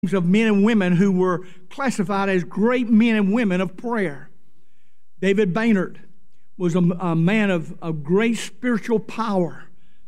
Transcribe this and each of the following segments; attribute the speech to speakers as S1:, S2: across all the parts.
S1: of men and women who were classified as great men and women of prayer. David Baynard was a man of great spiritual power.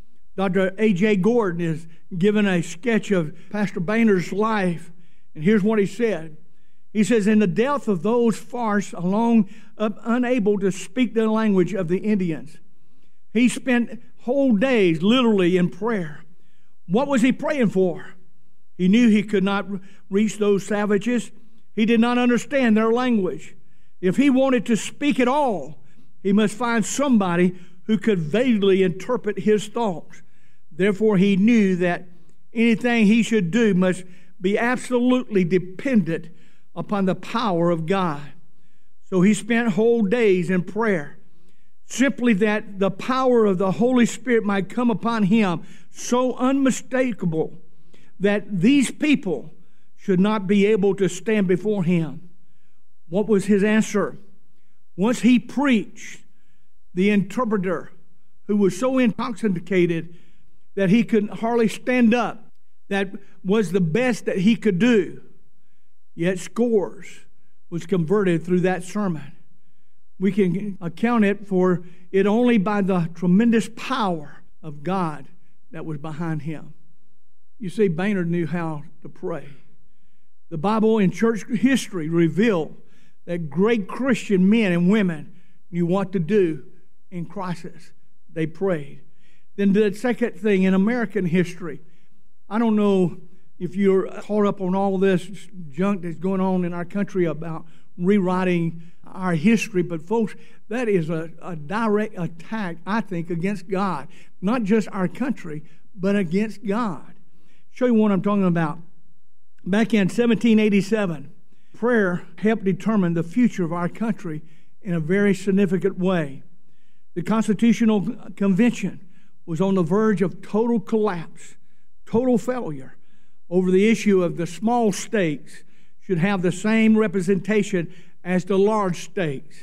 S1: Dr. A.J. Gordon is given a sketch of Pastor Baynard's life, and here's what he said. He says, in the depth of those forests along, unable to speak the language of the Indians, he spent whole days literally in prayer. What was he praying for? He knew he could not reach those savages. He did not understand their language. If he wanted to speak at all, he must find somebody who could vaguely interpret his thoughts. Therefore, he knew that anything he should do must be absolutely dependent upon the power of God. So he spent whole days in prayer, simply that the power of the Holy Spirit might come upon him, so unmistakable that these people should not be able to stand before him. What was his answer? Once he preached, the interpreter, who was so intoxicated that he could hardly stand up, that was the best that he could do. Yet scores was converted through that sermon. We can account it for it only by the tremendous power of God that was behind him. You see, Baynard knew how to pray. The Bible and church history reveal that great Christian men and women knew what to do in crisis. They prayed. Then the second thing in American history, I don't know if you're caught up on all this junk that's going on in our country about rewriting our history, but folks, that is a direct attack, I think, against God. Not just our country, but against God. Show you what I'm talking about. Back in 1787, prayer helped determine the future of our country in a very significant way. The Constitutional Convention was on the verge of total collapse, total failure over the issue of the small states should have the same representation as the large states.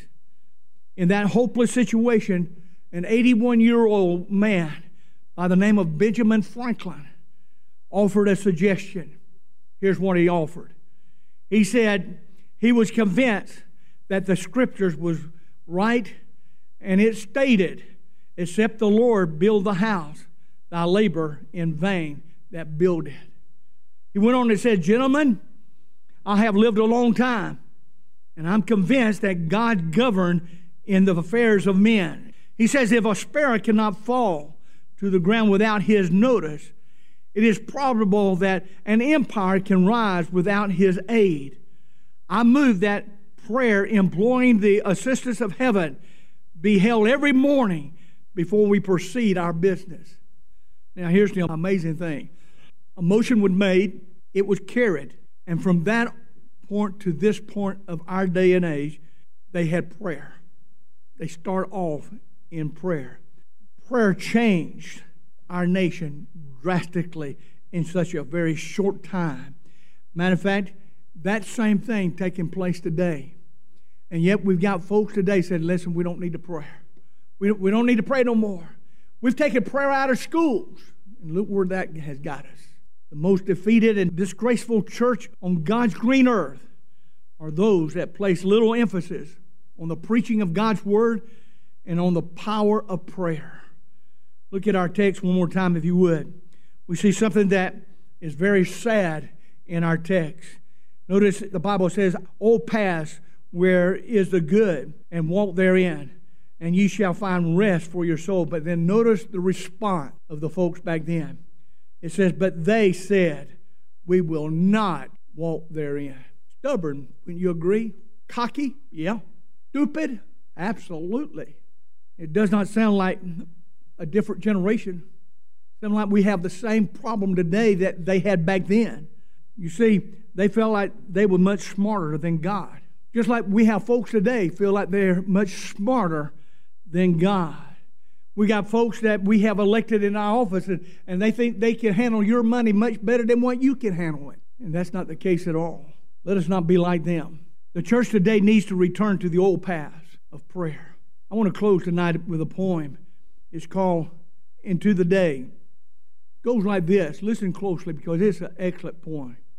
S1: In that hopeless situation, an 81-year-old man by the name of Benjamin Franklin offered a suggestion. Here's what he offered. He said he was convinced that the Scriptures was right, and it stated, except the Lord build the house, thy labor in vain that build it. He went on and said, gentlemen, I have lived a long time, and I'm convinced that God governed in the affairs of men. He says, if a sparrow cannot fall to the ground without his notice, it is probable that an empire can rise without his aid. I move that prayer imploring the assistance of heaven be held every morning before we proceed our business. Now here's the amazing thing. A motion was made, it was carried, and from that point to this point of our day and age, they had prayer. They start off in prayer. Prayer changed our nation drastically in such a very short time. Matter of fact, that same thing taking place today. And yet we've got folks today saying, listen, we don't need to pray. We don't need to pray no more. We've taken prayer out of schools. And look where that has got us. The most defeated and disgraceful church on God's green earth are those that place little emphasis on the preaching of God's word and on the power of prayer. Look at our text one more time, if you would. We see something that is very sad in our text. Notice the Bible says, O pass where is the good, and walk therein, and ye shall find rest for your soul. But then notice the response of the folks back then. It says, but they said, we will not walk therein. Stubborn, wouldn't you agree? Cocky? Yeah. Stupid? Absolutely. It does not sound like a different generation. It sounds like we have the same problem today that they had back then. You see, they felt like they were much smarter than God. Just like we have folks today feel like they're much smarter than God. We got folks that we have elected in our office, and they think they can handle your money much better than what you can handle it. And that's not the case at all. Let us not be like them. The church today needs to return to the old paths of prayer. I want to close tonight with a poem. It's called Into the Day. It goes like this. Listen closely because it's an excellent poem.